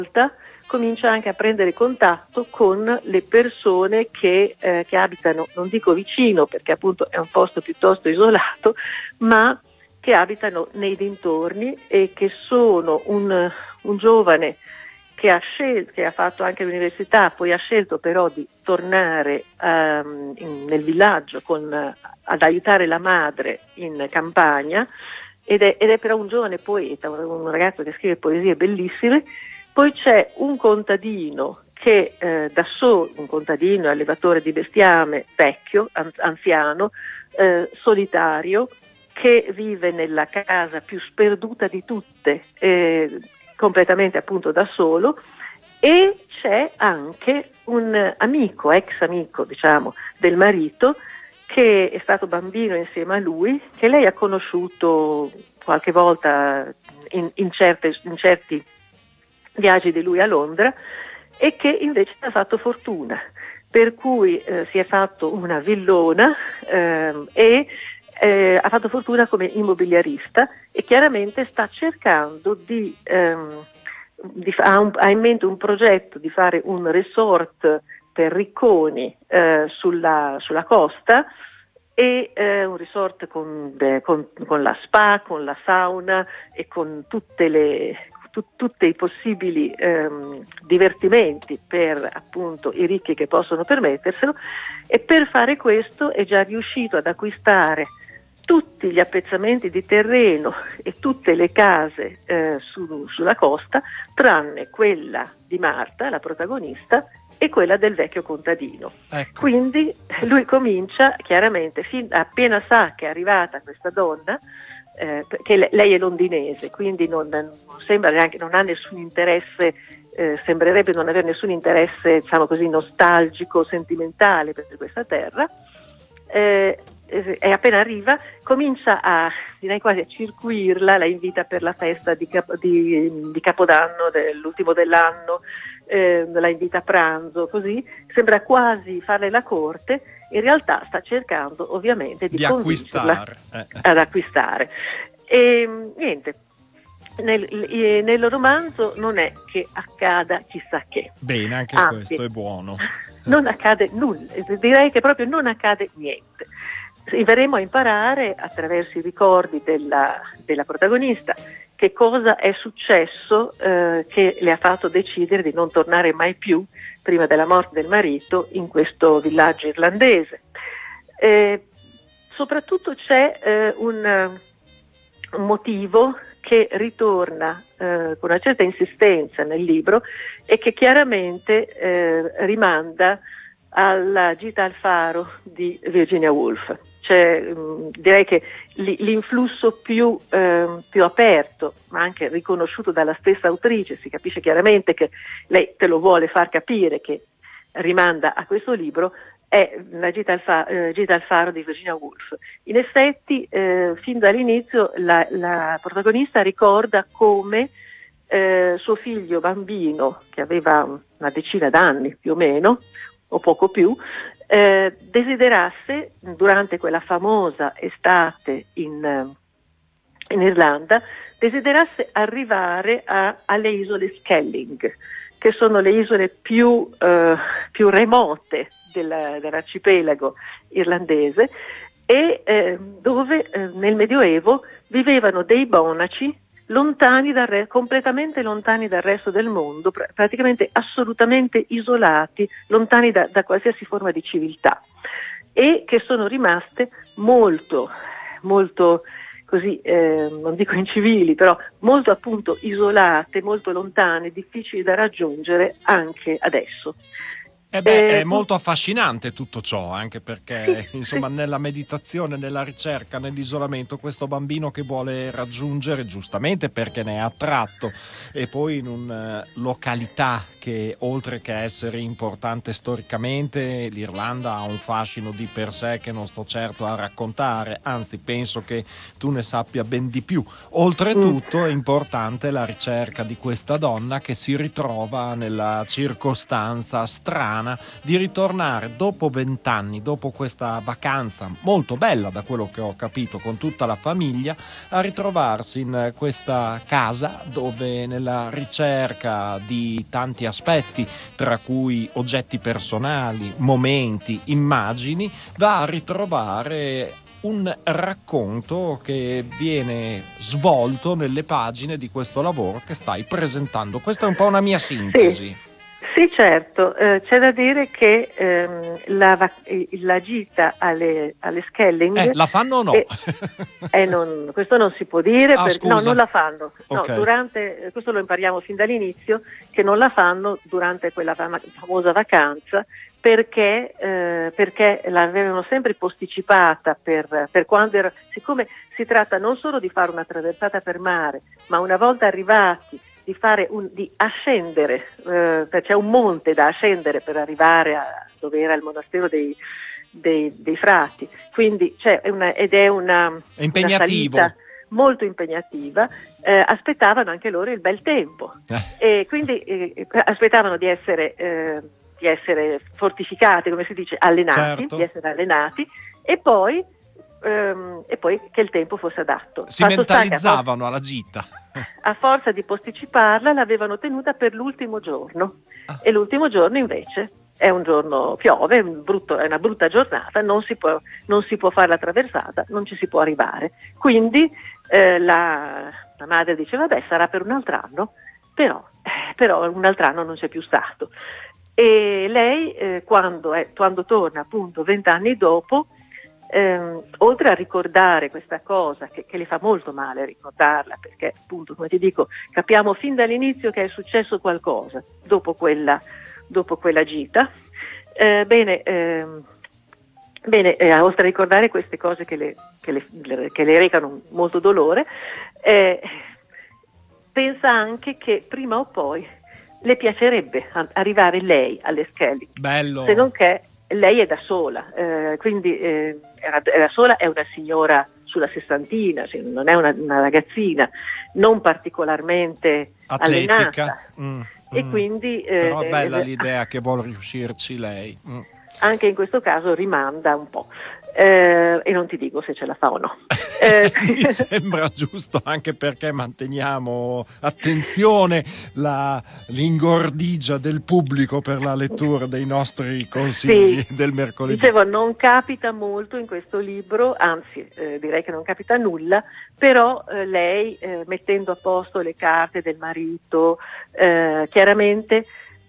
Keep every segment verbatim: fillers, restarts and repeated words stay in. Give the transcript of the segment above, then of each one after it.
volta comincia anche a prendere contatto con le persone che, eh, che abitano, non dico vicino perché appunto è un posto piuttosto isolato, ma che abitano nei dintorni e che sono un, un giovane che ha scelto, che ha fatto anche l'università, poi ha scelto però di tornare um, in, nel villaggio con, ad aiutare la madre in campagna, ed è, ed è però un giovane poeta, un, un ragazzo che scrive poesie bellissime. Poi c'è un contadino che eh, da solo, un contadino allevatore di bestiame vecchio, an- anziano, eh, solitario, che vive nella casa più sperduta di tutte, eh, completamente appunto da solo, e c'è anche un amico, ex amico diciamo del marito, che è stato bambino insieme a lui, che lei ha conosciuto qualche volta in, in, certe, in certi viaggi di lui a Londra, e che invece ha fatto fortuna, per cui eh, si è fatto una villona eh, e eh, ha fatto fortuna come immobiliarista, e chiaramente sta cercando di, ehm, di ha, un, ha in mente un progetto di fare un resort per ricconi eh, sulla, sulla costa, e eh, un resort con, eh, con, con la spa, con la sauna e con tutte le tu, tutti i possibili ehm, divertimenti per appunto i ricchi che possono permetterselo, e per fare questo è già riuscito ad acquistare tutti gli appezzamenti di terreno e tutte le case eh, su, sulla costa, tranne quella di Marta, la protagonista, e quella del vecchio contadino. Ecco. Quindi lui comincia chiaramente, fin, appena sa che è arrivata questa donna, eh, che lei è londinese, quindi non, non sembra neanche, non ha nessun interesse, eh, sembrerebbe non avere nessun interesse, diciamo così, nostalgico, sentimentale per questa terra. Eh, e appena arriva comincia a, direi quasi a circuirla, la invita per la festa di, Cap- di, di Capodanno, dell'ultimo dell'anno, eh, la invita a pranzo, così sembra quasi farle la corte. In realtà sta cercando ovviamente di, di acquistare eh. ad acquistare. E niente, nel, nel romanzo non è che accada chissà che. Bene, anche ah, questo è buono. Non accade nulla, direi che proprio non accade niente. Verremo a imparare attraverso i ricordi della, della protagonista che cosa è successo eh, che le ha fatto decidere di non tornare mai più, prima della morte del marito, in questo villaggio irlandese. Eh, soprattutto c'è eh, un, un motivo che ritorna eh, con una certa insistenza nel libro e che chiaramente eh, rimanda alla gita al faro di Virginia Woolf. Cioè, mh, direi che l'influsso più, eh, più aperto, ma anche riconosciuto dalla stessa autrice, si capisce chiaramente che lei te lo vuole far capire, che rimanda a questo libro, è la gita al, fa- eh, gita al faro di Virginia Woolf. In effetti, eh, fin dall'inizio la, la protagonista ricorda come eh, suo figlio bambino, che aveva una decina d'anni più o meno, o poco più, eh, desiderasse, durante quella famosa estate in, in Irlanda, desiderasse arrivare a, alle isole Skellig, che sono le isole più, eh, più remote del, dell'arcipelago irlandese, e eh, dove eh, nel Medioevo vivevano dei monaci lontani dal re- completamente lontani dal resto del mondo, pr- praticamente assolutamente isolati, lontani da, da qualsiasi forma di civiltà, e che sono rimaste molto, molto così, eh, non dico incivili, però molto appunto isolate, molto lontane, difficili da raggiungere anche adesso. Eh beh, eh, è molto affascinante tutto ciò, anche perché sì, insomma sì. nella meditazione, nella ricerca, nell'isolamento, questo bambino che vuole raggiungere, giustamente perché ne è attratto, e poi in una località che, oltre che essere importante storicamente, l'Irlanda ha un fascino di per sé che non sto certo a raccontare, anzi penso che tu ne sappia ben di più. Oltretutto mm. è importante la ricerca di questa donna che si ritrova nella circostanza strana italiana di ritornare dopo vent'anni, dopo questa vacanza molto bella da quello che ho capito con tutta la famiglia, a ritrovarsi in questa casa dove nella ricerca di tanti aspetti, tra cui oggetti personali, momenti, immagini, va a ritrovare un racconto che viene svolto nelle pagine di questo lavoro che stai presentando. Questa è un po' una mia sintesi. Sì, sì certo, eh, c'è da dire che ehm, la, la gita alle, alle Schelling eh, la fanno o no? Eh, eh, non, questo non si può dire, ah, per, no, non la fanno. Okay. No, durante, questo lo impariamo fin dall'inizio, che non la fanno durante quella fam- famosa vacanza, perché, eh, perché l'avevano sempre posticipata per, per quando era, siccome si tratta non solo di fare una traversata per mare, ma una volta arrivati di fare un, di ascendere, eh, c'è un monte da ascendere per arrivare a dove era il monastero dei, dei, dei frati, quindi c'è una, ed è una, è impegnativo. Una salita molto impegnativa, eh, aspettavano anche loro il bel tempo e quindi eh, aspettavano di essere eh, di essere fortificati, come si dice, allenati, certo. di essere allenati e poi, ehm, e poi che il tempo fosse adatto. Si Fatto mentalizzavano alla gita. A forza di posticiparla l'avevano tenuta per l'ultimo giorno ah. e l'ultimo giorno invece è un giorno, piove, è, un brutto, è una brutta giornata, non si può, non si può fare la traversata, non ci si può arrivare. Quindi eh, la, la madre dice vabbè sarà per un altro anno, però, eh, però un altro anno non c'è più stato. E lei eh, quando, è, quando torna appunto vent'anni dopo, ehm, oltre a ricordare questa cosa che, che le fa molto male ricordarla, perché appunto come ti dico capiamo fin dall'inizio che è successo qualcosa dopo quella, dopo quella gita, eh, bene, ehm, bene eh, oltre a ricordare queste cose che le, che le, che le recano molto dolore, eh, pensa anche che prima o poi le piacerebbe arrivare lei alle Schelling. Bello. Se non che lei è da sola, eh, quindi eh, era, è da sola, è una signora sulla sessantina, cioè non è una, una ragazzina, non particolarmente atletica. Allenata. Mm, e mm. quindi, Però è bella eh, l'idea che vuole riuscirci lei. Mm. Anche in questo caso rimanda un po'. Eh, e non ti dico se ce la fa o no. Eh, mi sembra giusto, anche perché manteniamo attenzione la, l'ingordigia del pubblico per la lettura dei nostri consigli sì, del mercoledì. Dicevo, non capita molto in questo libro, anzi eh, direi che non capita nulla, però eh, lei eh, mettendo a posto le carte del marito eh, chiaramente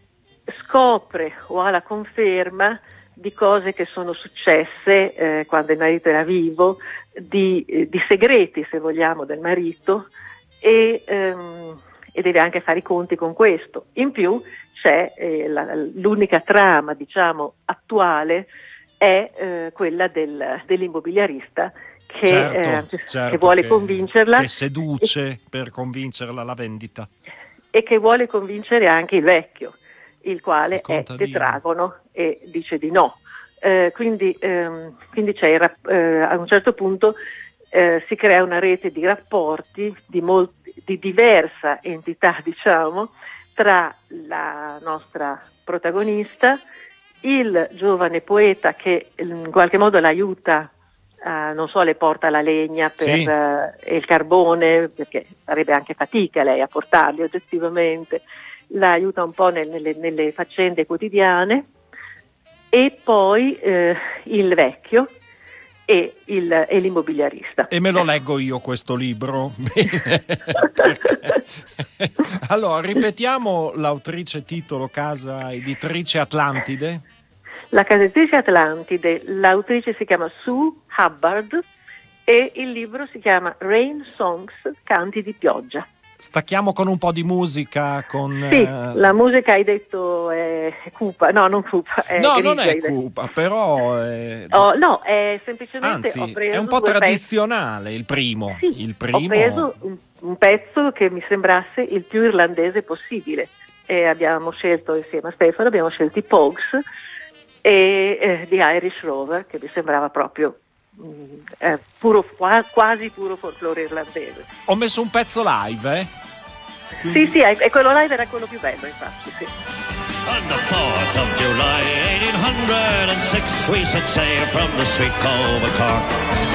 scopre o ha la conferma di cose che sono successe eh, quando il marito era vivo, di, eh, di segreti, se vogliamo, del marito e, ehm, e deve anche fare i conti con questo. In più c'è eh, la, l'unica trama, diciamo, attuale è eh, quella del, dell'immobiliarista che, certo, eh, certo, che vuole che, convincerla. Che seduce e, per convincerla alla vendita. E che vuole convincere anche il vecchio, il quale il è tetragono e dice di no. Eh, quindi, ehm, quindi c'è eh, a un certo punto eh, si crea una rete di rapporti di, molti, di diversa entità, diciamo, tra la nostra protagonista, il giovane poeta che in qualche modo l'aiuta, uh, non so, le porta la legna per, sì. uh, e il carbone, perché farebbe anche fatica lei a portarli oggettivamente, la aiuta un po' nel, nelle, nelle faccende quotidiane, e poi eh, il vecchio e, il, e l'immobiliarista. E me lo leggo io questo libro. Bene. Perché... Allora, ripetiamo l'autrice, titolo, casa editrice Atlantide. La casa editrice Atlantide, l'autrice si chiama Sue Hubbard e il libro si chiama Rain Songs, canti di pioggia. Stacchiamo con un po' di musica. Con, sì, eh... la musica hai detto è cupa, no non cupa, è no, grigia, non è cupa, però è... Oh, no, è semplicemente anzi, ho preso è un po' tradizionale pezzi... il primo. Sì, il primo... ho preso un, un pezzo che mi sembrasse il più irlandese possibile e abbiamo scelto insieme a Stefano, abbiamo scelto i Pogues e eh, The Irish Rover, che mi sembrava proprio Eh, puro, quasi puro folklore irlandese. Ho messo un pezzo live, eh? Quindi... Sì, sì, e quello live era quello più bello, infatti, sì. On the fourth of July, eighteen oh six, we set sail from the sweet cove of Cork.